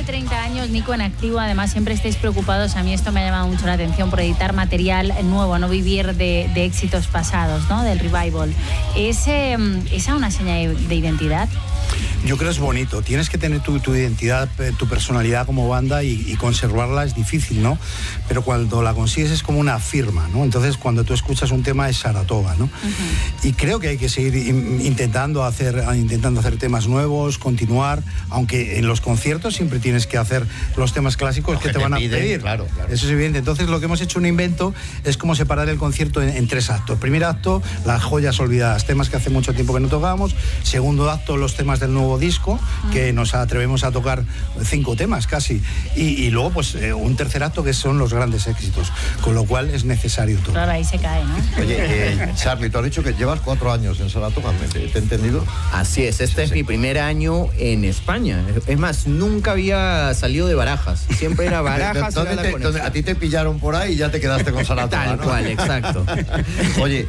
de 30 años, Nico, en activo. Además, siempre estáis preocupados. A mí esto me ha llamado mucho la atención por editar material nuevo, no vivir de éxitos pasados, ¿no? Del revival. ¿Es esa una señal de identidad? Yo creo que es bonito. Tienes que tener tu identidad, tu personalidad como banda y conservarla es difícil, ¿no? Pero cuando la consigues es como una firma, ¿no? Entonces, cuando tú escuchas un tema es Saratoga, ¿no? Y creo que hay que seguir intentando hacer temas nuevos, continuar, aunque en los conciertos siempre tienes que hacer los temas clásicos que te van a pedir. Claro. Eso es evidente. Entonces, lo que hemos hecho un invento es como separar el concierto en 3 actos. Primer acto, las joyas olvidadas, temas que hace mucho tiempo que no tocábamos. Segundo acto, los temas del nuevo disco, que nos atrevemos a tocar 5 temas casi. Y luego, pues, un tercer acto que son los grandes éxitos. Con lo cual es necesario todo. Claro, ahí se cae, ¿no? Oye, Charlie, tú has dicho que llevas 4 años en Saratoga, ¿te he entendido? Así es, este es mi primer año en España. Es más, nunca había salido de Barajas. Siempre era Barajas. A ti te pillaron por ahí y ya te quedaste con Saratoga, Tal ¿no? cual, exacto. Oye,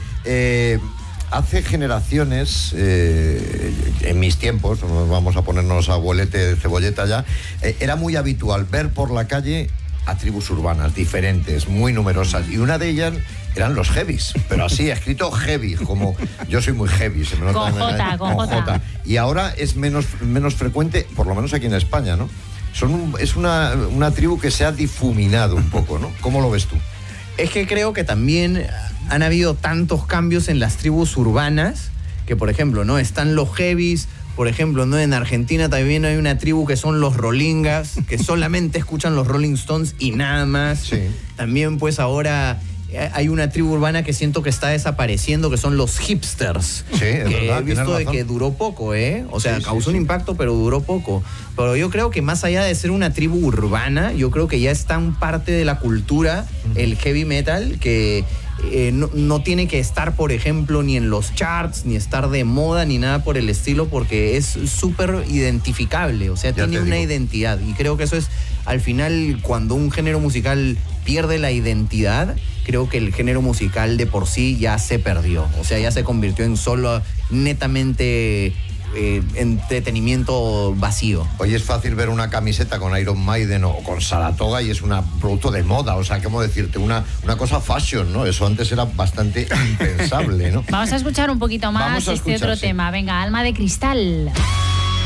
hace generaciones, en mis tiempos, vamos a ponernos abuelete de cebolleta ya, era muy habitual ver por la calle a tribus urbanas diferentes, muy numerosas, y una de ellas eran los heavies, pero así, escrito heavy, como yo soy muy heavy, se me nota con J. Y ahora es menos frecuente, por lo menos aquí en España, ¿no? Es una tribu que se ha difuminado un poco, ¿no? ¿Cómo lo ves tú? Es que creo que también han habido tantos cambios en las tribus urbanas que, por ejemplo, ¿no? Están los heavies, por ejemplo, ¿no? En Argentina también hay una tribu que son los Rollingas, que solamente escuchan los Rolling Stones y nada más. Sí. También, pues, ahora hay una tribu urbana que siento que está desapareciendo, que son los hipsters. Sí, es que verdad, he visto de razón. que duró poco, ¿eh? O sea, Sí, causó un sí. impacto, pero duró poco. Pero yo creo que más allá de ser una tribu urbana, yo creo que ya es tan parte de la cultura el heavy metal que no tiene que estar, por ejemplo, ni en los charts, ni estar de moda, ni nada por el estilo, porque es súper identificable, o sea, Ya tiene te una digo. identidad. Y creo que eso es, al final, cuando un género musical pierde la identidad, creo que el género musical de por sí ya se perdió. O sea, ya se convirtió en solo netamente entretenimiento vacío. Hoy es fácil ver una camiseta con Iron Maiden o con Saratoga y es un producto de moda, o sea, ¿cómo decirte? Una cosa fashion, ¿no? Eso antes era bastante impensable, ¿no? Vamos a escuchar un poquito más Vamos a este escuchar, otro sí. tema. Venga, Alma de Cristal.